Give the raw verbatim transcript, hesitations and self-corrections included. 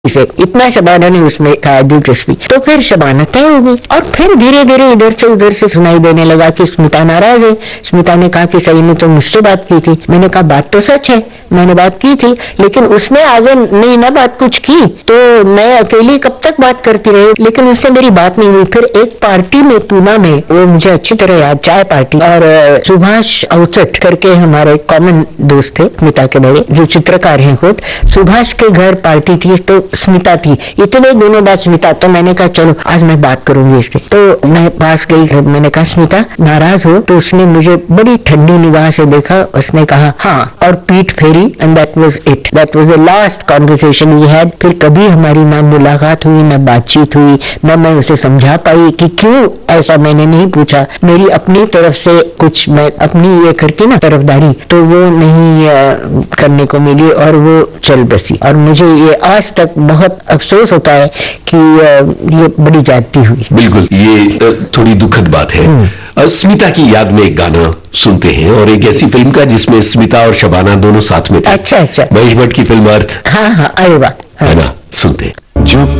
से इतना शबाना ने उसमें कहा दिलचस्पी, तो फिर शबाना तय हो गई। और फिर धीरे धीरे इधर से उधर से सुनाई देने लगा कि स्मिता नाराज है। स्मिता ने कहा कि सही ने तो मुझसे बात की थी। मैंने कहा बात तो सच है, मैंने बात की थी, लेकिन उसने आगे नहीं ना बात कुछ की, तो मैं अकेली कब तक बात करती रही, लेकिन उससे मेरी बात नहीं हुई। फिर एक पार्टी में पूना में, वो मुझे अच्छी तरह याद, चाय पार्टी, और सुभाष अवचट करके हमारे कॉमन दोस्त थे स्मिता के बड़े, जो चित्रकार हैं खुद, सुभाष के घर पार्टी थी, तो स्मिता थी। इतने दिनों बाद स्मिता, तो मैंने कहा चलो आज मैं बात करूंगी इससे। तो मैं पास गई, मैंने कहा स्मिता नाराज हो? तो उसने मुझे बड़ी ठंडी निगाह से देखा, उसने कहा हाँ, और पीठ फेरी, and that was it, that was the last conversation we had. फिर कभी हमारी ना मुलाकात हुई, ना बातचीत हुई, ना मैं उसे समझा पाई कि क्यों ऐसा मैंने नहीं पूछा। मेरी अपनी तरफ से कुछ, मैं अपनी ये करती ना तरफदारी, तो वो नहीं आ, करने को मिली और वो चल बसी। और मुझे ये आज तक बहुत अफसोस होता है कि ये बड़ी ज्यादती हुई। बिल्कुल, ये थोड़ी दुखद बात है। स्मिता की याद में एक गाना सुनते हैं, और एक ऐसी फिल्म का जिसमें स्मिता और शबाना दोनों साथ में थे। अच्छा अच्छा, महेश भट्ट की फिल्म अर्थ। हाँ हाँ, अरे वाह, है ना, सुनते हैं। जो